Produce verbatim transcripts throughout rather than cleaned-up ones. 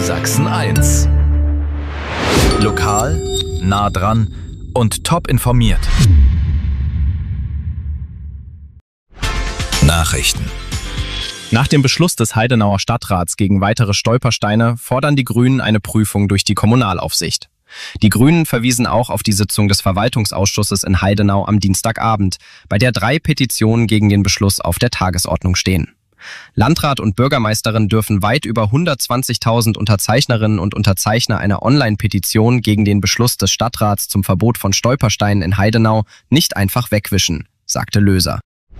Sachsen eins. Lokal, nah dran und top informiert. Nachrichten. Nach dem Beschluss des Heidenauer Stadtrats gegen weitere Stolpersteine fordern die Grünen eine Prüfung durch die Kommunalaufsicht. Die Grünen verwiesen auch auf die Sitzung des Verwaltungsausschusses in Heidenau am Dienstagabend, bei der drei Petitionen gegen den Beschluss auf der Tagesordnung stehen. Landrat und Bürgermeisterin dürfen weit über hundertzwanzigtausend Unterzeichnerinnen und Unterzeichner einer Online-Petition gegen den Beschluss des Stadtrats zum Verbot von Stolpersteinen in Heidenau nicht einfach wegwischen, sagte Löser.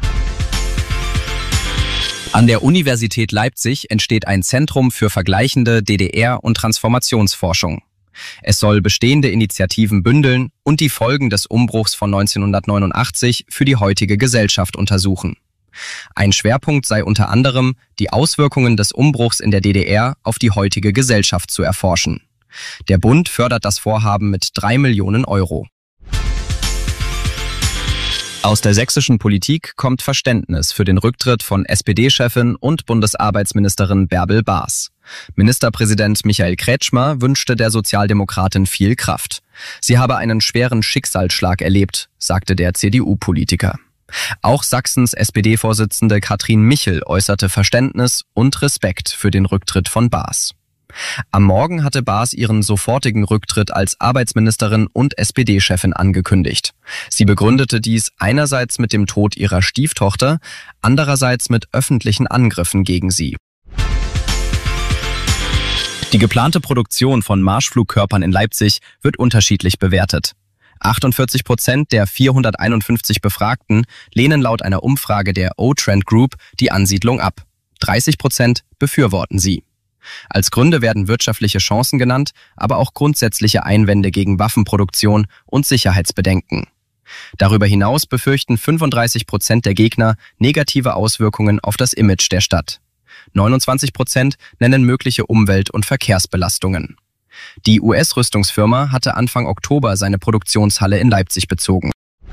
An der Universität Leipzig entsteht ein Zentrum für vergleichende D D R- und Transformationsforschung. Es soll bestehende Initiativen bündeln und die Folgen des Umbruchs von neunzehnhundertneunundachtzig für die heutige Gesellschaft untersuchen. Ein Schwerpunkt sei unter anderem, die Auswirkungen des Umbruchs in der D D R auf die heutige Gesellschaft zu erforschen. Der Bund fördert das Vorhaben mit drei Millionen Euro. Aus der sächsischen Politik kommt Verständnis für den Rücktritt von S P D-Chefin und Bundesarbeitsministerin Bärbel Baas. Ministerpräsident Michael Kretschmer wünschte der Sozialdemokratin viel Kraft. Sie habe einen schweren Schicksalsschlag erlebt, sagte der C D U-Politiker. Auch Sachsens S P D-Vorsitzende Katrin Michel äußerte Verständnis und Respekt für den Rücktritt von Baas. Am Morgen hatte Baas ihren sofortigen Rücktritt als Arbeitsministerin und S P D-Chefin angekündigt. Sie begründete dies einerseits mit dem Tod ihrer Stieftochter, andererseits mit öffentlichen Angriffen gegen sie. Die geplante Produktion von Marschflugkörpern in Leipzig wird unterschiedlich bewertet. achtundvierzig Prozent der vierhunderteinundfünfzig Befragten lehnen laut einer Umfrage der O-Trend Group die Ansiedlung ab. dreißig Prozent befürworten sie. Als Gründe werden wirtschaftliche Chancen genannt, aber auch grundsätzliche Einwände gegen Waffenproduktion und Sicherheitsbedenken. Darüber hinaus befürchten fünfunddreißig Prozent der Gegner negative Auswirkungen auf das Image der Stadt. neunundzwanzig Prozent nennen mögliche Umwelt- und Verkehrsbelastungen. Die U S-Rüstungsfirma hatte Anfang Oktober seine Produktionshalle in Leipzig bezogen.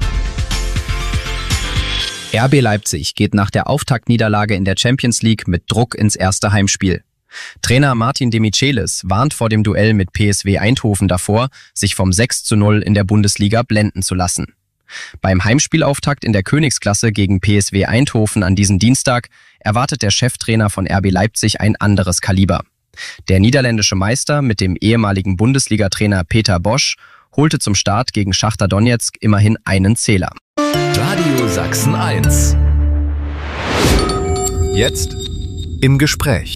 R B Leipzig geht nach der Auftaktniederlage in der Champions League mit Druck ins erste Heimspiel. Trainer Martin de Michelis warnt vor dem Duell mit P S V Eindhoven davor, sich vom sechs zu null in der Bundesliga blenden zu lassen. Beim Heimspielauftakt in der Königsklasse gegen P S V Eindhoven an diesem Dienstag erwartet der Cheftrainer von R B Leipzig ein anderes Kaliber. Der niederländische Meister mit dem ehemaligen Bundesliga-Trainer Peter Bosch holte zum Start gegen Schachtar Donezk immerhin einen Zähler. Radio Sachsen eins. Jetzt im Gespräch.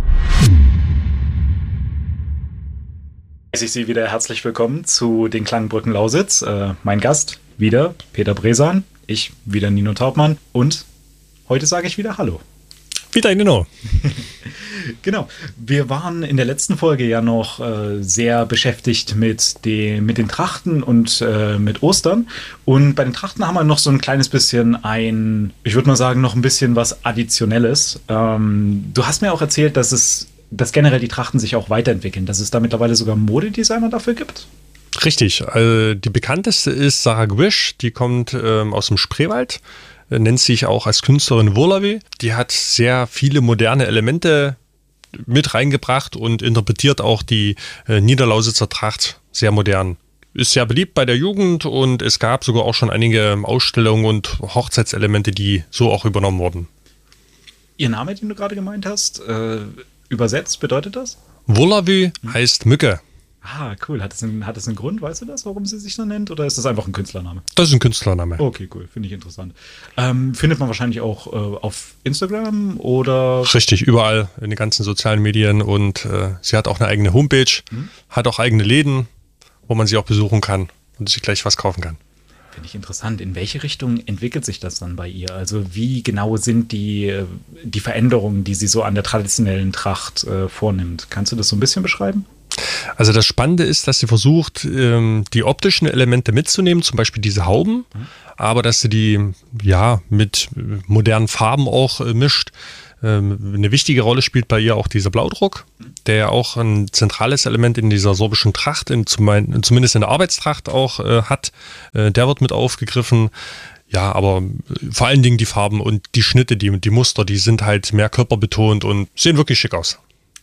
Ich Sie wieder herzlich willkommen zu den Klangbrücken Lausitz. Äh, mein Gast wieder Peter Bresan, ich wieder Nino Taubmann und heute sage ich wieder Hallo. Wieder Nino. Genau. Wir waren in der letzten Folge ja noch äh, sehr beschäftigt mit, den, mit den Trachten und äh, mit Ostern. Und bei den Trachten haben wir noch so ein kleines bisschen ein, ich würde mal sagen, noch ein bisschen was Additionelles. Ähm, du hast mir auch erzählt, dass es, dass generell die Trachten sich auch weiterentwickeln, dass es da mittlerweile sogar Modedesigner dafür gibt. Richtig. Also die bekannteste ist Sarah Gwisch, die kommt ähm, aus dem Spreewald. Nennt sich auch als Künstlerin Wurlawi. Die hat sehr viele moderne Elemente mit reingebracht und interpretiert auch die äh, Niederlausitzer Tracht sehr modern. Ist sehr beliebt bei der Jugend und es gab sogar auch schon einige Ausstellungen und Hochzeitselemente, die so auch übernommen wurden. Ihr Name, den du gerade gemeint hast, äh, übersetzt bedeutet das? Wurlawi hm. heißt Mücke. Ah, cool. Hat es einen, hat es einen Grund, weißt du das, warum sie sich so nennt? Oder ist das einfach ein Künstlername? Das ist ein Künstlername. Okay, cool. Finde ich interessant. Ähm, findet man wahrscheinlich auch äh, auf Instagram oder? Richtig, überall in den ganzen sozialen Medien. Und äh, sie hat auch eine eigene Homepage, hm? hat auch eigene Läden, wo man sie auch besuchen kann und sich gleich was kaufen kann. Finde ich interessant. In welche Richtung entwickelt sich das dann bei ihr? Also wie genau sind die, die Veränderungen, die sie so an der traditionellen Tracht äh, vornimmt? Kannst du das so ein bisschen beschreiben? Also das Spannende ist, dass sie versucht, die optischen Elemente mitzunehmen, zum Beispiel diese Hauben, mhm. aber dass sie die ja mit modernen Farben auch mischt. Eine wichtige Rolle spielt bei ihr auch dieser Blaudruck, der ja auch ein zentrales Element in dieser sorbischen Tracht, in, zumindest in der Arbeitstracht auch hat. Der wird mit aufgegriffen. Ja, aber vor allen Dingen die Farben und die Schnitte, die, die Muster, die sind halt mehr körperbetont und sehen wirklich schick aus.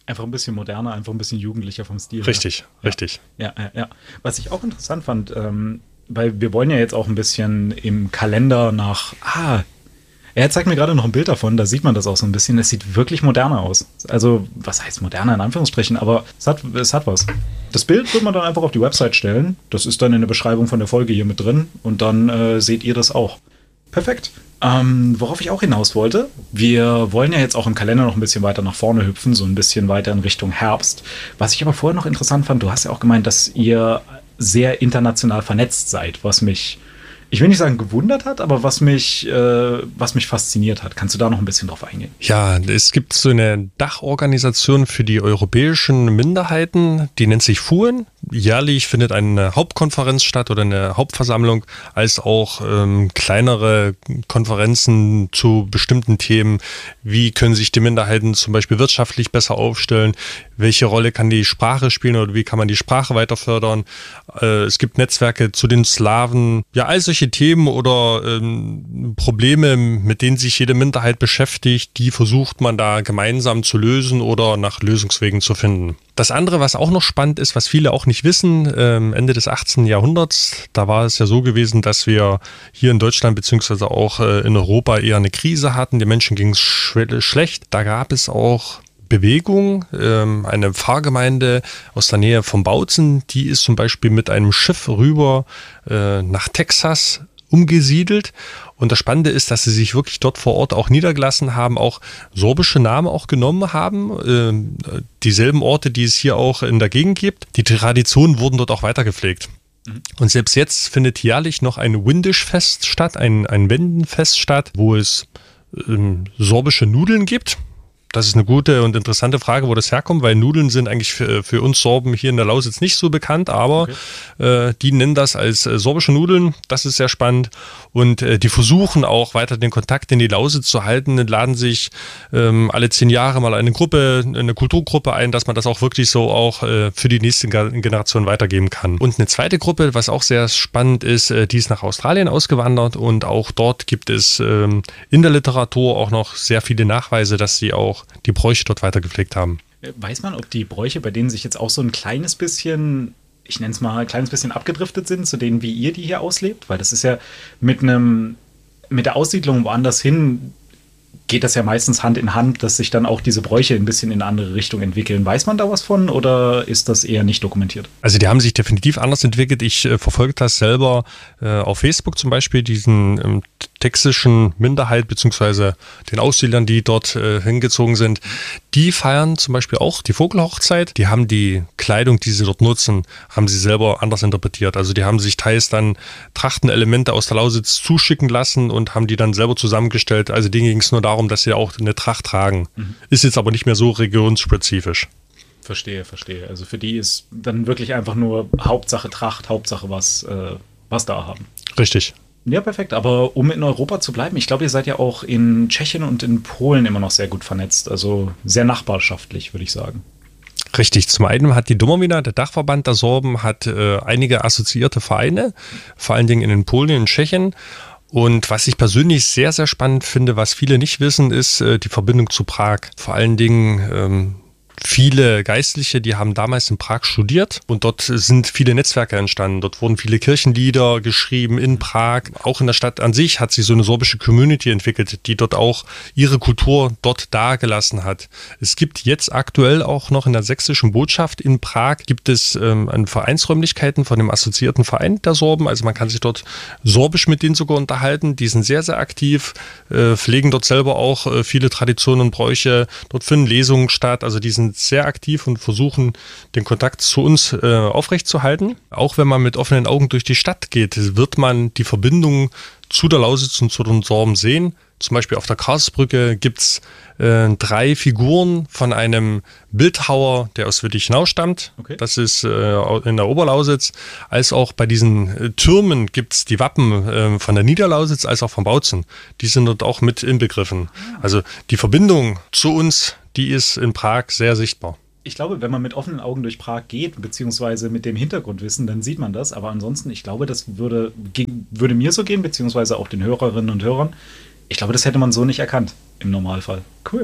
Einfach ein bisschen moderner, einfach ein bisschen jugendlicher vom Stil. Richtig, ja. richtig. Ja, ja, ja. Was ich auch interessant fand, ähm, weil wir wollen ja jetzt auch ein bisschen im Kalender nach, ah, er zeigt mir gerade noch ein Bild davon, da sieht man das auch so ein bisschen, es sieht wirklich moderner aus. Also, was heißt moderner in Anführungsstrichen, aber es hat, es hat was. Das Bild wird man dann einfach auf die Website stellen, das ist dann in der Beschreibung von der Folge hier mit drin und dann äh, seht ihr das auch. Perfekt. Ähm, worauf ich auch hinaus wollte, wir wollen ja jetzt auch im Kalender noch ein bisschen weiter nach vorne hüpfen, so ein bisschen weiter in Richtung Herbst. Was ich aber vorher noch interessant fand, du hast ja auch gemeint, dass ihr sehr international vernetzt seid, was mich, ich will nicht sagen gewundert hat, aber was mich, äh, was mich fasziniert hat. Kannst du da noch ein bisschen drauf eingehen? Ja, es gibt so eine Dachorganisation für die europäischen Minderheiten, die nennt sich F U N. Jährlich findet eine Hauptkonferenz statt oder eine Hauptversammlung, als auch ähm, kleinere Konferenzen zu bestimmten Themen. Wie können sich die Minderheiten zum Beispiel wirtschaftlich besser aufstellen? Welche Rolle kann die Sprache spielen oder wie kann man die Sprache weiter fördern? Äh, es gibt Netzwerke zu den Slawen. Ja, all solche Themen oder ähm, Probleme, mit denen sich jede Minderheit beschäftigt, die versucht man da gemeinsam zu lösen oder nach Lösungswegen zu finden. Das andere, was auch noch spannend ist, was viele auch nicht wissen, ähm, Ende des achtzehnten Jahrhunderts, da war es ja so gewesen, dass wir hier in Deutschland beziehungsweise auch äh, in Europa eher eine Krise hatten. Den Menschen ging es sch- schlecht. Da gab es auch Bewegung, ähm, eine Pfarrgemeinde aus der Nähe von Bautzen, die ist zum Beispiel mit einem Schiff rüber äh, nach Texas umgesiedelt. Und das Spannende ist, dass sie sich wirklich dort vor Ort auch niedergelassen haben, auch sorbische Namen auch genommen haben, äh, dieselben Orte, die es hier auch in der Gegend gibt. Die Traditionen wurden dort auch weitergepflegt. Mhm. Und selbst jetzt findet jährlich noch ein Windisch-Fest statt, ein, ein Wendenfest statt, wo es ähm, sorbische Nudeln gibt. Das ist eine gute und interessante Frage, wo das herkommt, weil Nudeln sind eigentlich für, für uns Sorben hier in der Lausitz nicht so bekannt, aber okay. äh, die nennen das als äh, sorbische Nudeln. Das ist sehr spannend und äh, die versuchen auch weiter den Kontakt in die Lausitz zu halten, laden sich ähm, alle zehn Jahre mal eine Gruppe, eine Kulturgruppe ein, dass man das auch wirklich so auch äh, für die nächste Generation weitergeben kann. Und eine zweite Gruppe, was auch sehr spannend ist, äh, die ist nach Australien ausgewandert und auch dort gibt es ähm, in der Literatur auch noch sehr viele Nachweise, dass sie auch die Bräuche dort weiter gepflegt haben. Weiß man, ob die Bräuche, bei denen sich jetzt auch so ein kleines bisschen, ich nenne es mal ein kleines bisschen abgedriftet sind, zu denen, wie ihr die hier auslebt? Weil das ist ja mit einem, mit der Aussiedlung woanders hin, geht das ja meistens Hand in Hand, dass sich dann auch diese Bräuche ein bisschen in eine andere Richtung entwickeln. Weiß man da was von oder ist das eher nicht dokumentiert? Also die haben sich definitiv anders entwickelt. Ich äh, verfolge das selber äh, auf Facebook zum Beispiel, diesen ähm, textischen Minderheit beziehungsweise den Aussiedlern, die dort äh, hingezogen sind. Die feiern zum Beispiel auch die Vogelhochzeit. Die haben die Kleidung, die sie dort nutzen, haben sie selber anders interpretiert. Also die haben sich teils dann Trachtenelemente aus der Lausitz zuschicken lassen und haben die dann selber zusammengestellt. Also denen ging es nur darum, dass sie auch eine Tracht tragen. Mhm. Ist jetzt aber nicht mehr so regionsspezifisch. Verstehe, verstehe. Also für die ist dann wirklich einfach nur Hauptsache Tracht, Hauptsache was, äh, was da haben. Richtig. Ja, perfekt. Aber um in Europa zu bleiben, ich glaube, ihr seid ja auch in Tschechien und in Polen immer noch sehr gut vernetzt. Also sehr nachbarschaftlich, würde ich sagen. Richtig. Zum einen hat die Domowina, der Dachverband der Sorben, hat äh, einige assoziierte Vereine, vor allen Dingen in den Polen, in Tschechien. Und was ich persönlich sehr, sehr spannend finde, was viele nicht wissen, ist äh, die Verbindung zu Prag. Vor allen Dingen ähm, viele Geistliche, die haben damals in Prag studiert und dort sind viele Netzwerke entstanden. Dort wurden viele Kirchenlieder geschrieben in Prag. Auch in der Stadt an sich hat sich so eine sorbische Community entwickelt, die dort auch ihre Kultur dort dargelassen hat. Es gibt jetzt aktuell auch noch in der sächsischen Botschaft in Prag gibt es ähm, an Vereinsräumlichkeiten von dem assoziierten Verein der Sorben. Also man kann sich dort sorbisch mit denen sogar unterhalten. Die sind sehr, sehr aktiv, äh, pflegen dort selber auch äh, viele Traditionen und Bräuche. Dort finden Lesungen statt. Also die sind sehr aktiv und versuchen, den Kontakt zu uns äh, aufrechtzuerhalten. Auch wenn man mit offenen Augen durch die Stadt geht, wird man die Verbindung zu der Lausitz und zu den Sorben sehen. Zum Beispiel auf der Karlsbrücke gibt es äh, drei Figuren von einem Bildhauer, der aus Wittichenau stammt. Okay. Das ist äh, in der Oberlausitz. Als auch bei diesen äh, Türmen gibt es die Wappen äh, von der Niederlausitz als auch von Bautzen. Die sind dort auch mit inbegriffen. Also die Verbindung zu uns, die ist in Prag sehr sichtbar. Ich glaube, wenn man mit offenen Augen durch Prag geht, beziehungsweise mit dem Hintergrundwissen, dann sieht man das. Aber ansonsten, ich glaube, das würde, würde mir so gehen, beziehungsweise auch den Hörerinnen und Hörern. Ich glaube, das hätte man so nicht erkannt im Normalfall. Cool.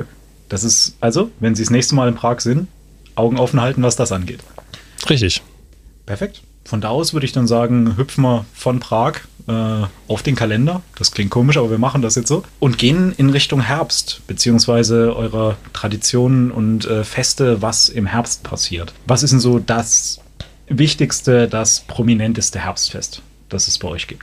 Das ist also, wenn Sie das nächste Mal in Prag sind, Augen offen halten, was das angeht. Richtig. Perfekt. Von da aus würde ich dann sagen, hüpfen wir von Prag äh, auf den Kalender. Das klingt komisch, aber wir machen das jetzt so. Und gehen in Richtung Herbst, beziehungsweise eurer Traditionen und äh, Feste, was im Herbst passiert. Was ist denn so das wichtigste, das prominenteste Herbstfest, das es bei euch gibt?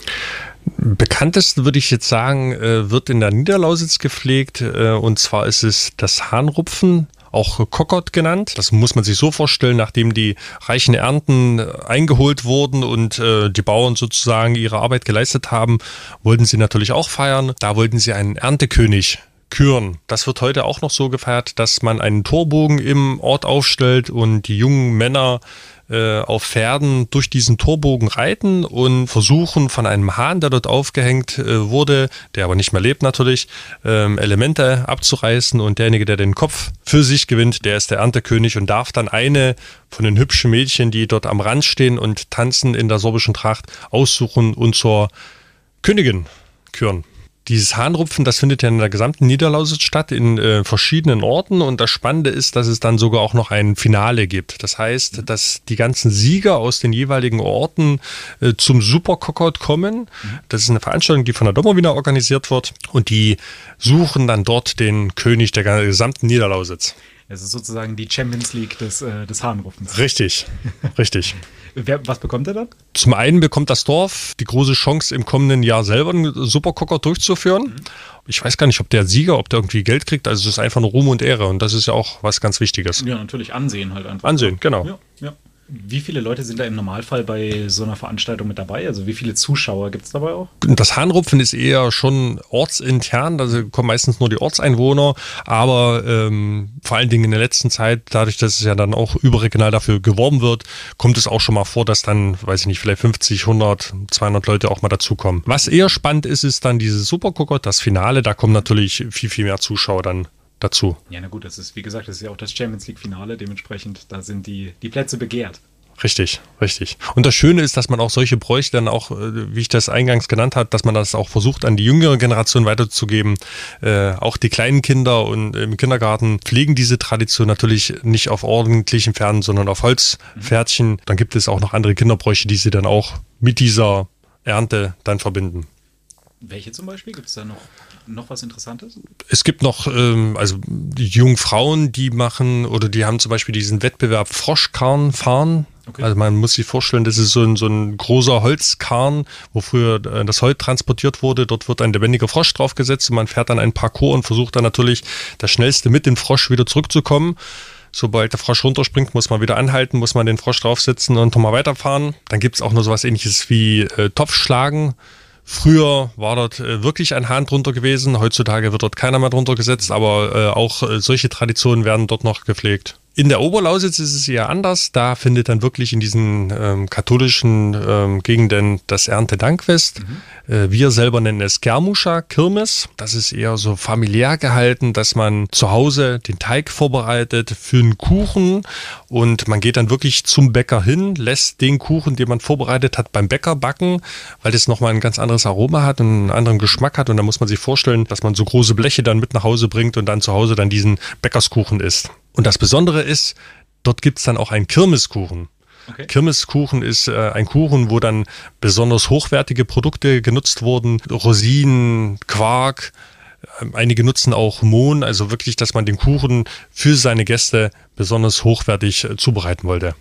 Bekanntest, würde ich jetzt sagen, wird in der Niederlausitz gepflegt. Und zwar ist es das Hahnrupfen, auch Kokot genannt. Das muss man sich so vorstellen, nachdem die reichen Ernten eingeholt wurden und die Bauern sozusagen ihre Arbeit geleistet haben, wollten sie natürlich auch feiern. Da wollten sie einen Erntekönig küren. Das wird heute auch noch so gefeiert, dass man einen Torbogen im Ort aufstellt und die jungen Männer auf Pferden durch diesen Torbogen reiten und versuchen von einem Hahn, der dort aufgehängt äh, wurde, der aber nicht mehr lebt natürlich, ähm, Elemente abzureißen, und derjenige, der den Kopf für sich gewinnt, der ist der Erntekönig und darf dann eine von den hübschen Mädchen, die dort am Rand stehen und tanzen in der sorbischen Tracht, aussuchen und zur Königin küren. Dieses Hahnrupfen, das findet ja in der gesamten Niederlausitz statt, in äh, verschiedenen Orten, und das Spannende ist, dass es dann sogar auch noch ein Finale gibt. Das heißt, dass die ganzen Sieger aus den jeweiligen Orten äh, zum Superkokot kommen. Das ist eine Veranstaltung, die von der Domowina organisiert wird, und die suchen dann dort den König der gesamten Niederlausitz. Es ist sozusagen die Champions League des, äh, des Hahnrupfens. Richtig, richtig. Wer, was bekommt er dann? Zum einen bekommt das Dorf die große Chance, im kommenden Jahr selber einen Superkokot durchzuführen. Mhm. Ich weiß gar nicht, ob der Sieger, ob der irgendwie Geld kriegt. Also es ist einfach nur Ruhm und Ehre, und das ist ja auch was ganz Wichtiges. Ja, natürlich Ansehen halt einfach. Ansehen, genau. Ja, ja. Wie viele Leute sind da im Normalfall bei so einer Veranstaltung mit dabei? Also wie viele Zuschauer gibt es dabei auch? Das Hahnrupfen ist eher schon ortsintern, da kommen meistens nur die Ortseinwohner, aber ähm, vor allen Dingen in der letzten Zeit, dadurch, dass es ja dann auch überregional dafür geworben wird, kommt es auch schon mal vor, dass dann, weiß ich nicht, vielleicht fünfzig, hundert, zweihundert Leute auch mal dazukommen. Was eher spannend ist, ist dann dieses Superkokot, das Finale, da kommen natürlich viel, viel mehr Zuschauer dann dazu. Ja, na gut, das ist, wie gesagt, das ist ja auch das Champions League Finale, dementsprechend, da sind die, die Plätze begehrt. Richtig, richtig. Und das Schöne ist, dass man auch solche Bräuche dann auch, wie ich das eingangs genannt habe, dass man das auch versucht, an die jüngere Generation weiterzugeben. Äh, auch die kleinen Kinder und im Kindergarten pflegen diese Tradition natürlich nicht auf ordentlichen Pferden, sondern auf Holzpferdchen. Mhm. Dann gibt es auch noch andere Kinderbräuche, die sie dann auch mit dieser Ernte dann verbinden. Welche zum Beispiel? Gibt es da noch, noch was Interessantes? Es gibt noch, ähm, also die jungen Frauen, die machen, oder die haben zum Beispiel diesen Wettbewerb Froschkarren fahren. Okay. Also man muss sich vorstellen, das ist so ein, so ein großer Holzkarren, wo früher das Holz transportiert wurde. Dort wird ein lebendiger Frosch draufgesetzt und man fährt dann einen Parcours und versucht dann natürlich, das Schnellste mit dem Frosch wieder zurückzukommen. Sobald der Frosch runterspringt, muss man wieder anhalten, muss man den Frosch draufsetzen und nochmal weiterfahren. Dann gibt es auch noch sowas Ähnliches wie äh, Topfschlagen. Früher war dort äh, wirklich ein Hahn drunter gewesen, heutzutage wird dort keiner mehr drunter gesetzt, aber äh, auch äh, solche Traditionen werden dort noch gepflegt. In der Oberlausitz ist es eher anders, da findet dann wirklich in diesen ähm, katholischen ähm, Gegenden das Erntedankfest. Mhm. Äh, wir selber nennen es Kermuscha, Kirmes. Das ist eher so familiär gehalten, dass man zu Hause den Teig vorbereitet für einen Kuchen und man geht dann wirklich zum Bäcker hin, lässt den Kuchen, den man vorbereitet hat, beim Bäcker backen, weil das nochmal ein ganz anderes Aroma hat und einen anderen Geschmack hat, und da muss man sich vorstellen, dass man so große Bleche dann mit nach Hause bringt und dann zu Hause dann diesen Bäckerskuchen isst. Und das Besondere ist, dort gibt es dann auch einen Kirmeskuchen. Okay. Kirmeskuchen ist äh, ein Kuchen, wo dann besonders hochwertige Produkte genutzt wurden. Rosinen, Quark, äh, einige nutzen auch Mohn. Also wirklich, dass man den Kuchen für seine Gäste besonders hochwertig äh, zubereiten wollte.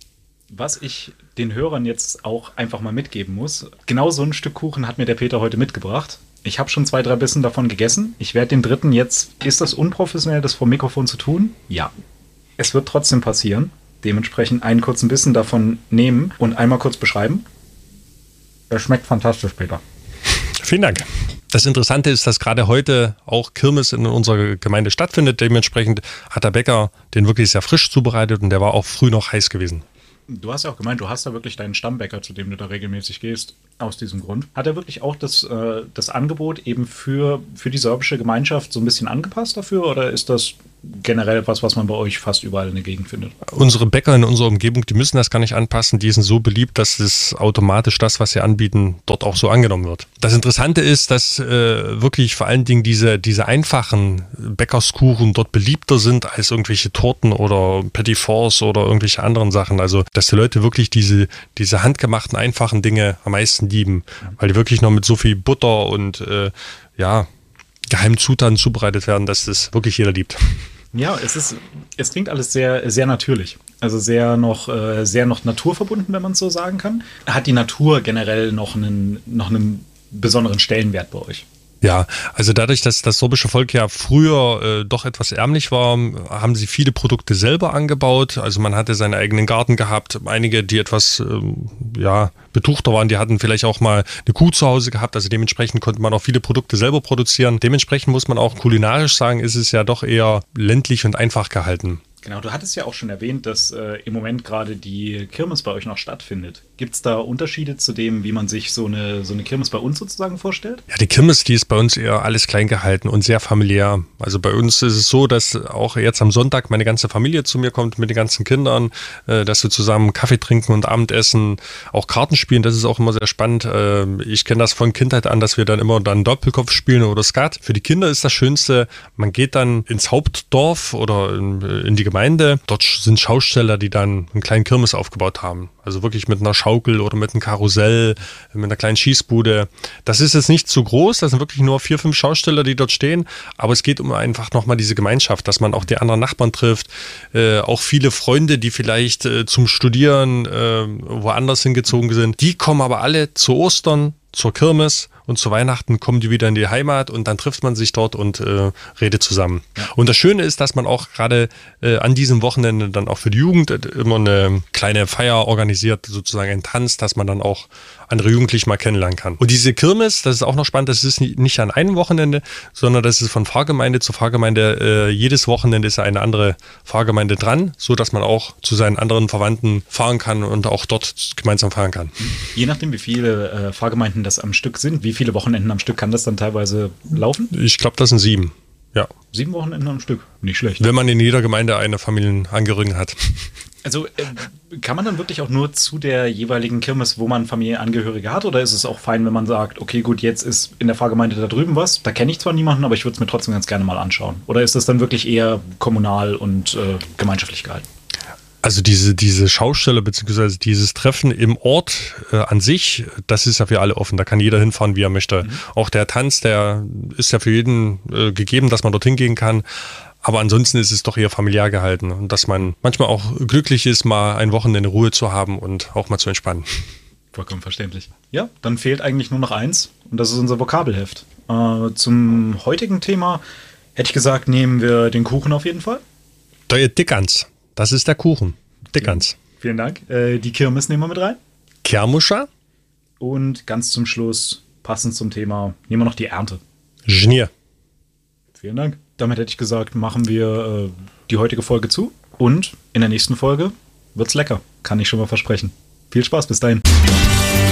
Was ich den Hörern jetzt auch einfach mal mitgeben muss, genau so ein Stück Kuchen hat mir der Peter heute mitgebracht. Ich habe schon zwei, drei Bissen davon gegessen. Ich werde den dritten jetzt... Ist das unprofessionell, das vor dem Mikrofon zu tun? Ja. Es wird trotzdem passieren. Dementsprechend einen kurzen Bissen davon nehmen und einmal kurz beschreiben. Das schmeckt fantastisch, Peter. Vielen Dank. Das Interessante ist, dass gerade heute auch Kirmes in unserer Gemeinde stattfindet. Dementsprechend hat der Bäcker den wirklich sehr frisch zubereitet und der war auch früh noch heiß gewesen. Du hast ja auch gemeint, du hast da wirklich deinen Stammbäcker, zu dem du da regelmäßig gehst. Aus diesem Grund hat er wirklich auch das, äh, das Angebot eben für, für die sorbische Gemeinschaft so ein bisschen angepasst dafür, oder ist das generell etwas, was man bei euch fast überall in der Gegend findet? Unsere Bäcker in unserer Umgebung, die müssen das gar nicht anpassen. Die sind so beliebt, dass es automatisch das, was sie anbieten, dort auch so angenommen wird. Das Interessante ist, dass äh, wirklich vor allen Dingen diese, diese einfachen Bäckerskuchen dort beliebter sind als irgendwelche Torten oder Petit Fours oder irgendwelche anderen Sachen. Also, dass die Leute wirklich diese, diese handgemachten, einfachen Dinge am meisten lieben, weil die wirklich noch mit so viel Butter und äh, ja, geheimen Zutaten zubereitet werden, dass das wirklich jeder liebt. Ja, es ist, es klingt alles sehr, sehr natürlich. Also sehr noch, äh, sehr noch naturverbunden, wenn man es so sagen kann. Hat die Natur generell noch einen, noch einen besonderen Stellenwert bei euch? Ja, also dadurch, dass das sorbische Volk ja früher äh, doch etwas ärmlich war, haben sie viele Produkte selber angebaut. Also man hatte seinen eigenen Garten gehabt. Einige, die etwas ähm, ja, betuchter waren, die hatten vielleicht auch mal eine Kuh zu Hause gehabt. Also dementsprechend konnte man auch viele Produkte selber produzieren. Dementsprechend muss man auch kulinarisch sagen, ist es ja doch eher ländlich und einfach gehalten. Genau, du hattest ja auch schon erwähnt, dass äh, im Moment gerade die Kirmes bei euch noch stattfindet. Gibt es da Unterschiede zu dem, wie man sich so eine, so eine Kirmes bei uns sozusagen vorstellt? Ja, die Kirmes, die ist bei uns eher alles klein gehalten und sehr familiär. Also bei uns ist es so, dass auch jetzt am Sonntag meine ganze Familie zu mir kommt mit den ganzen Kindern, äh, dass wir zusammen Kaffee trinken und Abendessen, auch Karten spielen. Das ist auch immer sehr spannend. Äh, ich kenne das von Kindheit an, dass wir dann immer dann Doppelkopf spielen oder Skat. Für die Kinder ist das Schönste, man geht dann ins Hauptdorf oder in, in die Gemeinde. Dort sind Schausteller, die dann einen kleinen Kirmes aufgebaut haben. Also wirklich mit einer Schaukel oder mit einem Karussell, mit einer kleinen Schießbude. Das ist jetzt nicht zu groß, das sind wirklich nur vier, fünf Schausteller, die dort stehen. Aber es geht um einfach nochmal diese Gemeinschaft, dass man auch die anderen Nachbarn trifft. Äh, auch viele Freunde, die vielleicht äh, zum Studieren äh, woanders hingezogen sind. Die kommen aber alle zu Ostern, zur Kirmes, und zu Weihnachten kommen die wieder in die Heimat und dann trifft man sich dort und äh, redet zusammen. Ja. Und das Schöne ist, dass man auch gerade äh, an diesem Wochenende dann auch für die Jugend immer eine kleine Feier organisiert, sozusagen ein Tanz, dass man dann auch andere Jugendliche mal kennenlernen kann. Und diese Kirmes, das ist auch noch spannend, das ist nicht an einem Wochenende, sondern das ist von Pfarrgemeinde zu Pfarrgemeinde. Äh, jedes Wochenende ist eine andere Pfarrgemeinde dran, so dass man auch zu seinen anderen Verwandten fahren kann und auch dort gemeinsam feiern kann. Je nachdem, wie viele äh, Pfarrgemeinden das am Stück sind, wie Wie viele Wochenenden am Stück kann das dann teilweise laufen? Ich glaube, das sind sieben. Ja. Sieben Wochenenden am Stück? Nicht schlecht. Wenn man in jeder Gemeinde eine Familienangehörigen hat. Also äh, kann man dann wirklich auch nur zu der jeweiligen Kirmes, wo man Familienangehörige hat? Oder ist es auch fein, wenn man sagt, okay, gut, jetzt ist in der Pfarrgemeinde da drüben was, da kenne ich zwar niemanden, aber ich würde es mir trotzdem ganz gerne mal anschauen? Oder ist das dann wirklich eher kommunal und äh, gemeinschaftlich gehalten? Also diese, diese Schaustelle bzw. dieses Treffen im Ort äh, an sich, das ist ja für alle offen. Da kann jeder hinfahren, wie er möchte. Mhm. Auch der Tanz, der ist ja für jeden äh, gegeben, dass man dorthin gehen kann. Aber ansonsten ist es doch eher familiär gehalten. Und dass man manchmal auch glücklich ist, mal ein Wochenende Ruhe zu haben und auch mal zu entspannen. Vollkommen verständlich. Ja, dann fehlt eigentlich nur noch eins. Und das ist unser Vokabelheft. Äh, zum heutigen Thema hätte ich gesagt, nehmen wir den Kuchen auf jeden Fall. Der Dickans. Das ist der Kuchen. Dickans. Vielen Dank. Äh, die Kirmes nehmen wir mit rein. Kermuscha. Und ganz zum Schluss, passend zum Thema, nehmen wir noch die Ernte. Genier. Vielen Dank. Damit hätte ich gesagt, machen wir äh, die heutige Folge zu. Und in der nächsten Folge wird's lecker. Kann ich schon mal versprechen. Viel Spaß, bis dahin.